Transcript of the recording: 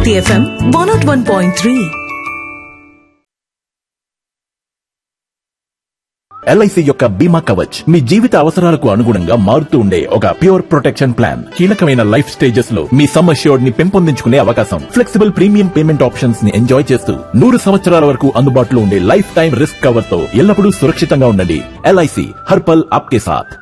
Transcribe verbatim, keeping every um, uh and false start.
City F M one oh one point three. LIC యొక్క బీమా కవచ్ మీ జీవిత అవసరాలకు అనుగుణంగా మారుతూ ఉండే ఒక ప్యూర్ ప్రొటెక్షన్ ప్లాన్. కీలకమైన లైఫ్ స్టేజెస్ లో మీ సమ్ అష్యూర్డ్ ని పెంపొందించుకునే అవకాశం, ఫ్లెక్సిబుల్ ప్రీమియం పేమెంట్ ఆప్షన్స్ ని ఎంజాయ్ చేస్తూ నూరు సంవత్సరాల వరకు అందుబాటులో ఉండే లైఫ్ టైం రిస్క్ కవర్ తో ఎల్లప్పుడూ సురక్షితంగా ఉండండి. ఎల్ఐసి హర్ పల్ ఆప్కే సాథ్.